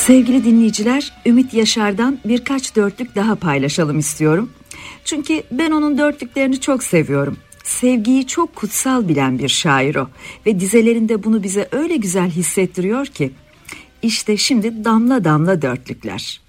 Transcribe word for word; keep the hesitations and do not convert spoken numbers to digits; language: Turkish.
Sevgili dinleyiciler, Ümit Yaşar'dan birkaç dörtlük daha paylaşalım istiyorum. Çünkü ben onun dörtlüklerini çok seviyorum. Sevgiyi çok kutsal bilen bir şair o ve dizelerinde bunu bize öyle güzel hissettiriyor ki. İşte şimdi damla damla dörtlükler.